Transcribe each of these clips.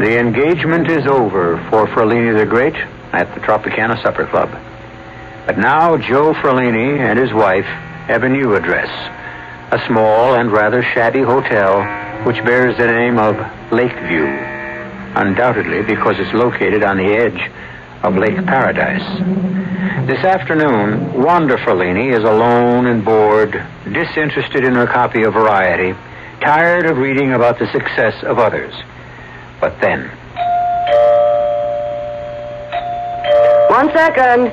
The engagement is over for Ferlini the Great at the Tropicana Supper Club. But now Joe Ferlini and his wife have a new address, a small and rather shabby hotel which bears the name of Lakeview, undoubtedly because it's located on the edge of Lake Paradise. This afternoon, Wanda Ferlini is alone and bored, disinterested in her copy of Variety, tired of reading about the success of others. But then... One second.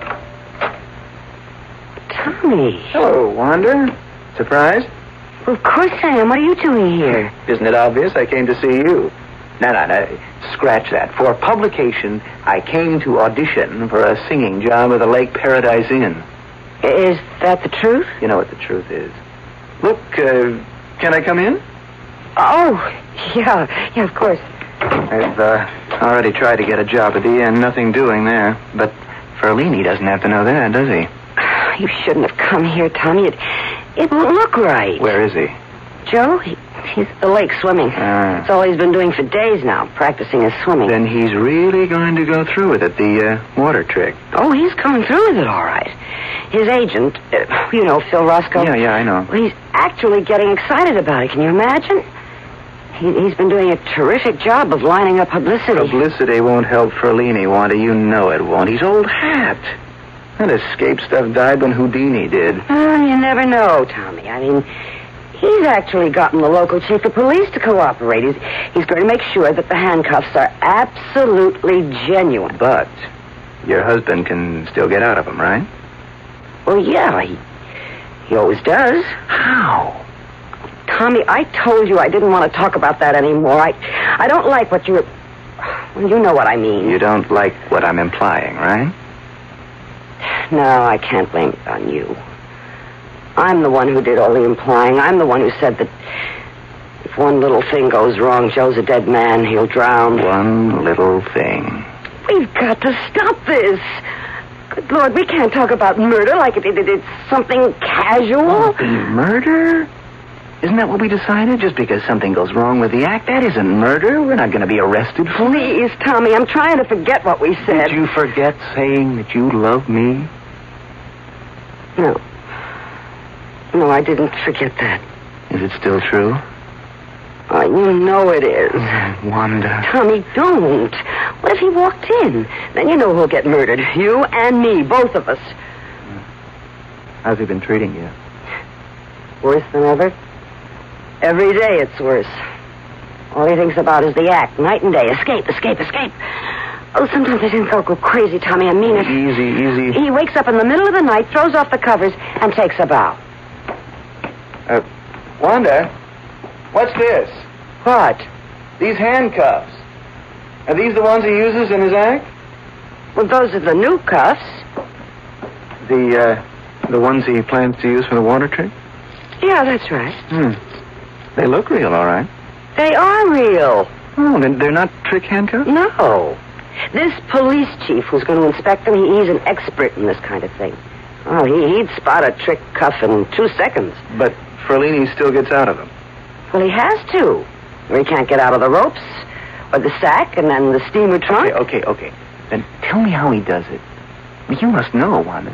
Tommy. Hello, Wanda. Surprised? Well, of course I am. What are you doing here? Isn't it obvious? I came to see you. No. Scratch that. For publication, I came to audition for a singing job at the Lake Paradise Inn. Is that the truth? You know what the truth is. Look, can I come in? Oh, yeah, of course. I've already tried to get a job at the inn. Nothing doing there. But Ferlini doesn't have to know that, does he? You shouldn't have come here, Tommy. It won't look right. Where is he? Joe? He's at the lake swimming. That's all he's been doing for days now, practicing his swimming. Then he's really going to go through with it, the water trick. Oh, he's going through with it, all right. His agent, Phil Roscoe. Yeah, I know. Well, he's actually getting excited about it. Can you imagine? He's been doing a terrific job of lining up publicity. Publicity won't help Ferlini, Wanda. You know it won't. He's old hat. That escape stuff died when Houdini did. You never know, Tommy. I mean, he's actually gotten the local chief of police to cooperate. He's going to make sure that the handcuffs are absolutely genuine. But your husband can still get out of them, right? Well, yeah, he always does. How? Tommy, I told you I didn't want to talk about that anymore. I don't like what you... Well, you know what I mean. You don't like what I'm implying, right? No, I can't blame it on you. I'm the one who did all the implying. I'm the one who said that if one little thing goes wrong, Joe's a dead man. He'll drown. One little thing. We've got to stop this. Good Lord, we can't talk about murder like it's something casual. Murder? Isn't that what we decided? Just because something goes wrong with the act, that isn't murder. We're not going to be arrested for it. Please, Tommy, I'm trying to forget what we said. Did you forget saying that you love me? No. No, I didn't forget that. Is it still true? Oh, you know it is. Wanda. Tommy, don't. What if he walked in? Then you know who'll get murdered. You and me, both of us. How's he been treating you? Worse than ever? Every day it's worse. All he thinks about is the act, night and day. Escape. Oh, sometimes I think I'll go crazy, Tommy. I mean it. Easy. He wakes up in the middle of the night, throws off the covers, and takes a bow. Wanda, what's this? What? These handcuffs. Are these the ones he uses in his act? Well, those are the new cuffs. The ones he plans to use for the water trick? Yeah, that's right. They look real, all right. They are real. Oh, then they're not trick handcuffs? No. This police chief who's going to inspect them, he's an expert in this kind of thing. Oh, he'd spot a trick cuff in 2 seconds. But Ferlini still gets out of them. Well, he has to. Or he can't get out of the ropes, or the sack, and then the steamer trunk. Okay. Then tell me how he does it. You must know, Wanda.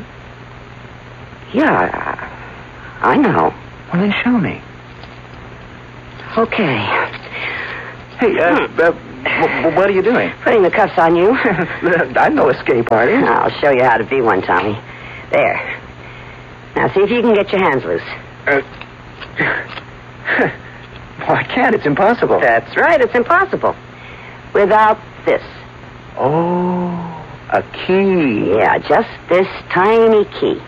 Yeah, I know. Well, then show me. Okay. Hey, what are you doing? Putting the cuffs on you. I'm no escape artist. I'll show you how to be one, Tommy. There. Now, see if you can get your hands loose. I can't. It's impossible. That's right. It's impossible. Without this. Oh, a key. Yeah, just this tiny key.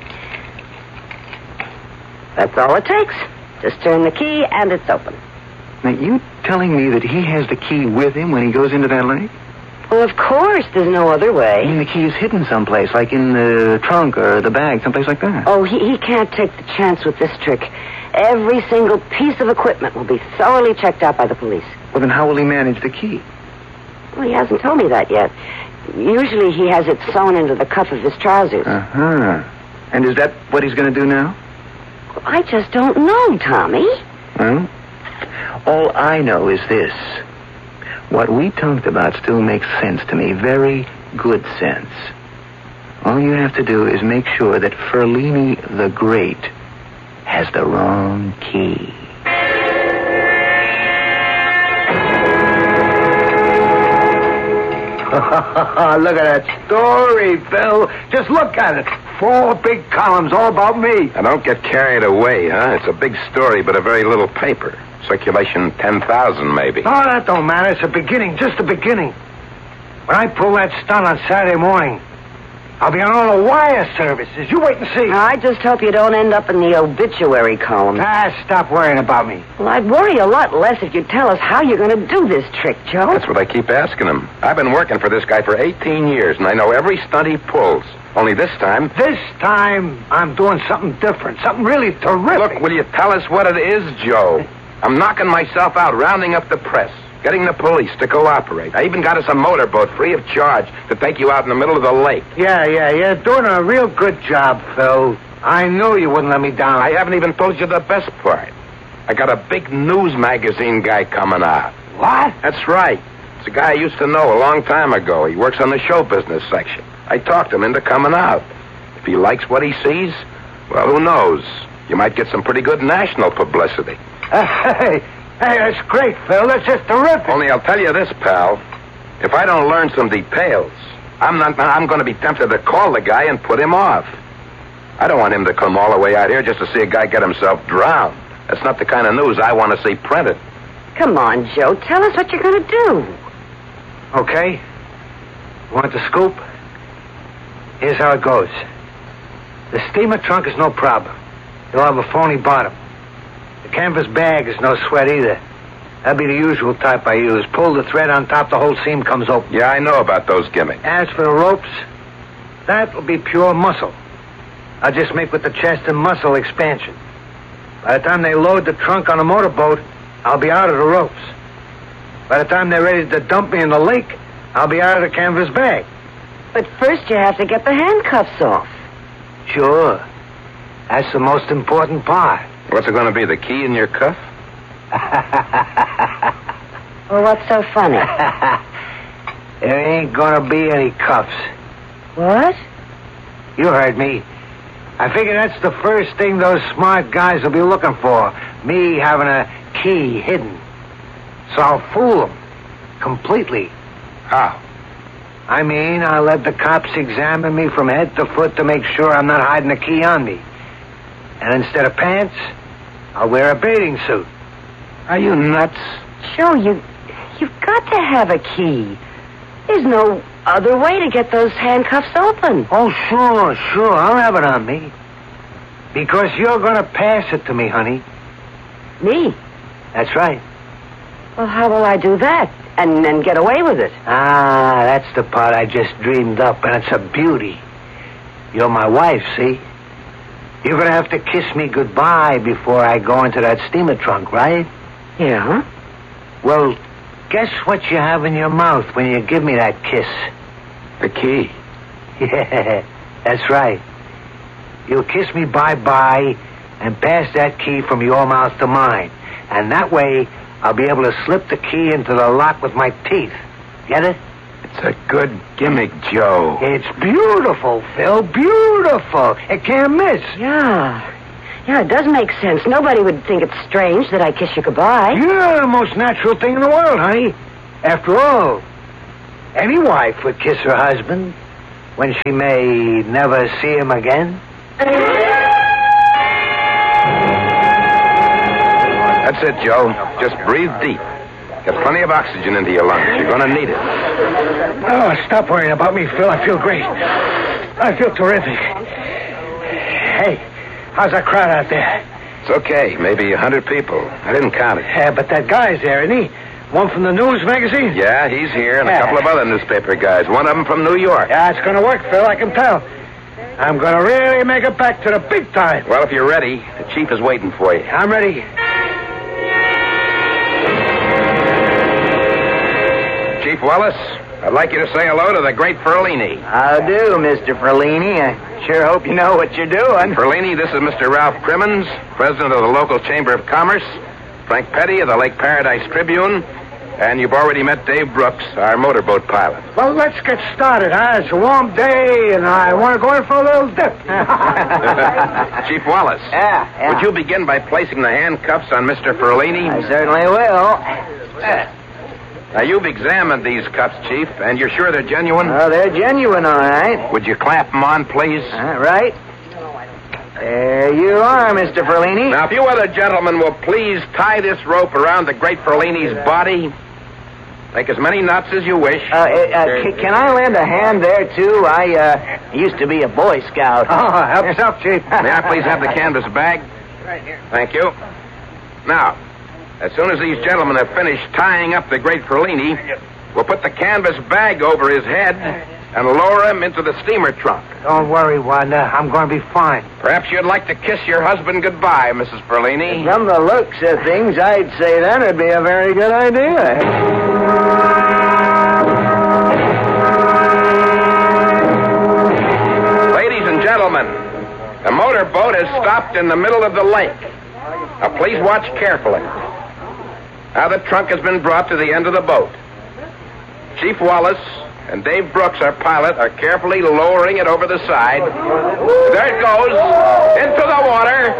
That's all it takes. Just turn the key, and it's open. Now, you telling me that he has the key with him when he goes into that lake? Well, of course. There's no other way. I mean, the key is hidden someplace, like in the trunk or the bag, someplace like that. Oh, he can't take the chance with this trick. Every single piece of equipment will be thoroughly checked out by the police. Well, then how will he manage the key? Well, he hasn't told me that yet. Usually he has it sewn into the cuff of his trousers. Uh-huh. And is that what he's going to do now? Well, I just don't know, Tommy. Well, all I know is this. What we talked about still makes sense to me. Very good sense. All you have to do is make sure that Ferlini the Great has the wrong key. Look at that story, Bill. Just look at it. 4 big columns all about me. Now, don't get carried away, huh? It's a big story, but a very little paper. Circulation 10,000, maybe. Oh, that don't matter. It's a beginning, just a beginning. When I pull that stunt on Saturday morning, I'll be on all the wire services. You wait and see. I just hope you don't end up in the obituary column. Stop worrying about me. Well, I'd worry a lot less if you'd tell us how you're going to do this trick, Joe. That's what I keep asking him. I've been working for this guy for 18 years, and I know every stunt he pulls. Only this time... This time, I'm doing something different, something really terrific. Look, will you tell us what it is, Joe? I'm knocking myself out, rounding up the press, getting the police to cooperate. I even got us a motorboat free of charge to take you out in the middle of the lake. Yeah, you're doing a real good job, Phil. I knew you wouldn't let me down. I haven't even told you the best part. I got a big news magazine guy coming out. What? That's right. It's a guy I used to know a long time ago. He works on the show business section. I talked him into coming out. If he likes what he sees, well, who knows? You might get some pretty good national publicity. Hey, that's great, Phil. That's just terrific. Only I'll tell you this, pal. If I don't learn some details, I'm going to be tempted to call the guy and put him off. I don't want him to come all the way out here just to see a guy get himself drowned. That's not the kind of news I want to see printed. Come on, Joe. Tell us what you're going to do. Okay. You want the scoop? Here's how it goes. The steamer trunk is no problem. You'll have a phony bottom. The canvas bag is no sweat either. That'd be the usual type I use. Pull the thread on top, the whole seam comes open. Yeah, I know about those gimmicks. As for the ropes, that'll be pure muscle. I'll just make with the chest and muscle expansion. By the time they load the trunk on a motorboat, I'll be out of the ropes. By the time they're ready to dump me in the lake, I'll be out of the canvas bag. But first you have to get the handcuffs off. Sure. That's the most important part. What's it going to be, the key in your cuff? Well, what's so funny? There ain't gonna be any cuffs. What? You heard me. I figure that's the first thing those smart guys will be looking for. Me having a key hidden. So I'll fool them. Completely. How? I mean, I'll let the cops examine me from head to foot to make sure I'm not hiding a key on me. And instead of pants, I'll wear a bathing suit. Are you nuts? Joe, you've got to have a key. There's no other way to get those handcuffs open. Oh, sure. I'll have it on me. Because you're going to pass it to me, honey. Me? That's right. Well, how will I do that? And then get away with it? Ah, that's the part I just dreamed up, and it's a beauty. You're my wife, see? You're going to have to kiss me goodbye before I go into that steamer trunk, right? Yeah? Well, guess what you have in your mouth when you give me that kiss? The key. Yeah, that's right. You'll kiss me bye-bye and pass that key from your mouth to mine. And that way, I'll be able to slip the key into the lock with my teeth. Get it? It's a good gimmick, Joe. It's beautiful, Phil. Beautiful. It can't miss. Yeah, it does make sense. Nobody would think it's strange that I kiss you goodbye. Yeah, the most natural thing in the world, honey. After all, any wife would kiss her husband when she may never see him again. That's it, Joe. Just breathe deep. Get plenty of oxygen into your lungs. You're going to need it. Oh, stop worrying about me, Phil. I feel great. I feel terrific. Hey, how's that crowd out there? It's okay. Maybe 100 people. I didn't count it. Yeah, but that guy's there, isn't he? One from the news magazine? Yeah, he's here, and a couple of other newspaper guys. One of them from New York. Yeah, it's going to work, Phil. I can tell. I'm going to really make it back to the big time. Well, if you're ready, the chief is waiting for you. I'm ready. Chief Wallace, I'd like you to say hello to the great Ferlini. How do, Mr. Ferlini? I sure hope you know what you're doing. Ferlini, this is Mr. Ralph Crimmins, president of the local Chamber of Commerce. Frank Petty of the Lake Paradise Tribune. And you've already met Dave Brooks, our motorboat pilot. Well, let's get started, huh? It's a warm day, and I want to go in for a little dip. Chief Wallace. Yeah. Would you begin by placing the handcuffs on Mr. Ferlini? I certainly will. Now, you've examined these cuffs, Chief, and you're sure they're genuine? Oh, they're genuine, all right. Would you clamp them on, please? Right. There you are, Mr. Ferlini. Now, if you other gentlemen will please tie this rope around the great Ferlini's body. Make as many knots as you wish. Can I lend a hand there, too? I used to be a Boy Scout. Oh, help yourself, Chief. May I please have the canvas bag? Right here. Thank you. Now, as soon as these gentlemen have finished tying up the great Ferlini, we'll put the canvas bag over his head and lower him into the steamer trunk. Don't worry, Wanda. I'm going to be fine. Perhaps you'd like to kiss your husband goodbye, Mrs. Ferlini. From the looks of things, I'd say that would be a very good idea. Ladies and gentlemen, the motorboat has stopped in the middle of the lake. Now, please watch carefully. Now, the trunk has been brought to the end of the boat. Chief Wallace and Dave Brooks, our pilot, are carefully lowering it over the side. There it goes, into the water.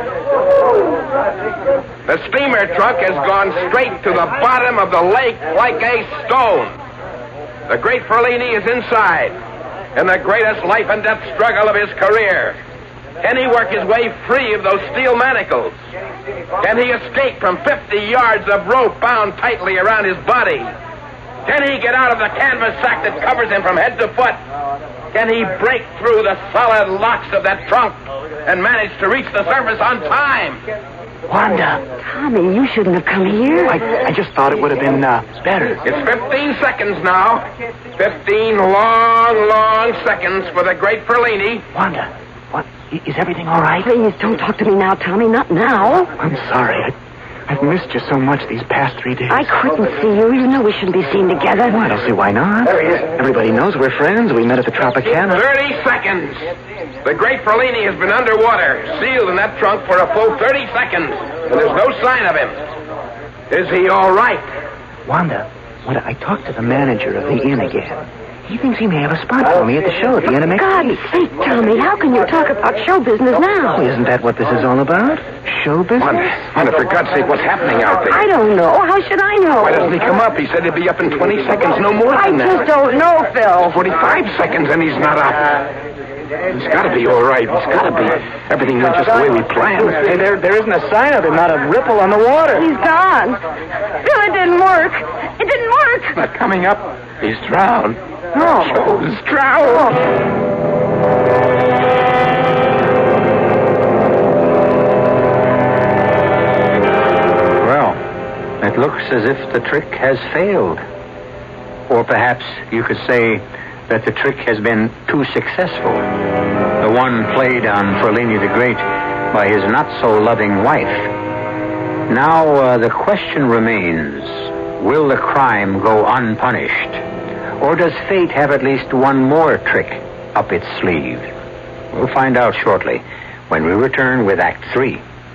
The steamer trunk has gone straight to the bottom of the lake like a stone. The great Ferlini is inside, in the greatest life and death struggle of his career. Can he work his way free of those steel manacles? Can he escape from 50 yards of rope bound tightly around his body? Can he get out of the canvas sack that covers him from head to foot? Can he break through the solid locks of that trunk and manage to reach the surface on time? Wanda. Tommy, you shouldn't have come here. I just thought it would have been better. It's 15 seconds now. 15 long seconds for the great Ferlini. Wanda, what? Is everything all right? Please, don't talk to me now, Tommy. Not now. I'm sorry. I've missed you so much these past 3 days. I couldn't see you. You know we shouldn't be seen together. Well, I don't see why not. Everybody knows we're friends. We met at the Tropicana. 30 seconds. The great Ferlini has been underwater, sealed in that trunk for a full 30 seconds, and there's no sign of him. Is he all right? Wanda, I talked to the manager of the inn again. He thinks he may have a spot for me at the show at the end of next God's week. sake, Tommy, how can you talk about show business now? Isn't that what this is all about? Show business? Wanda, for God's sake, what's happening out there? I don't know. How should I know? Why doesn't he come up? He said he'd be up in 20 seconds, no more I than just that. don't know, Phil. 45 seconds and he's not up. He's got to be all right. He's got to be. Everything went just the way we planned. Hey, there isn't a sign of him, not a ripple on the water. He's gone. Phil, it didn't work. It didn't work. Not coming up. He's drowned. No. Joe's drowned. Well, it looks as if the trick has failed. Or perhaps you could say that the trick has been too successful. The one played on Ferlini the Great by his not-so-loving wife. Now, the question remains, will the crime go unpunished? Or does fate have at least one more trick up its sleeve? We'll find out shortly when we return with Act 3.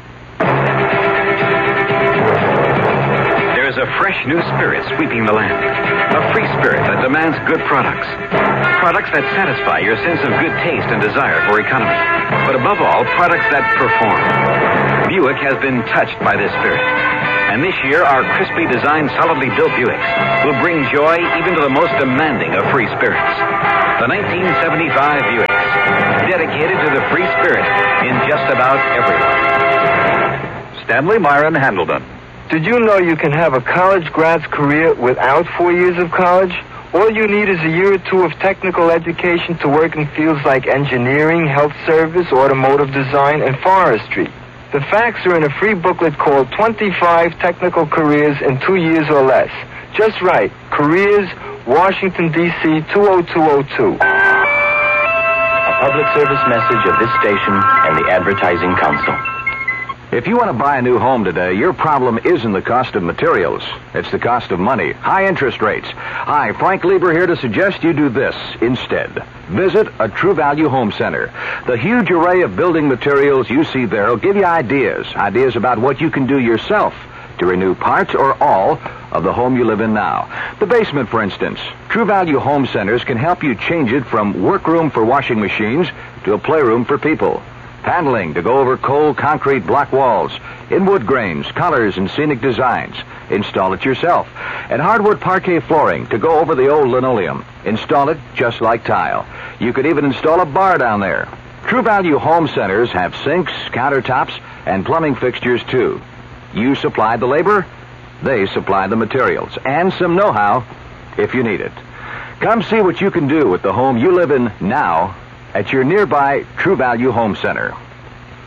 There's a fresh new spirit sweeping the land. A free spirit that demands good products. Products that satisfy your sense of good taste and desire for economy. But above all, products that perform. Buick has been touched by this spirit. And this year, our crisply designed, solidly built Buicks will bring joy even to the most demanding of free spirits. The 1975 Buicks, dedicated to the free spirit in just about everyone. Stanley Myron Handleton. Did you know you can have a college grad's career without 4 years of college? All you need is a year or two of technical education to work in fields like engineering, health service, automotive design, and forestry. The facts are in a free booklet called 25 Technical Careers in 2 Years or Less. Just write, Careers, Washington, D.C., 20202. A public service message of this station and the Advertising Council. If you want to buy a new home today, your problem isn't the cost of materials. It's the cost of money. High interest rates. Hi, Frank Lieber here to suggest you do this instead. Visit a True Value Home Center. The huge array of building materials you see there will give you ideas about what you can do yourself to renew parts or all of the home you live in now. The basement, for instance. True Value Home Centers can help you change it from workroom for washing machines to a playroom for people. Paneling to go over cold concrete block walls, in wood grains, colors, and scenic designs. Install it yourself. And hardwood parquet flooring to go over the old linoleum. Install it just like tile. You could even install a bar down there. True Value Home Centers have sinks, countertops, and plumbing fixtures, too. You supply the labor, they supply the materials, and some know-how if you need it. Come see what you can do with the home you live in now at your nearby True Value Home Center.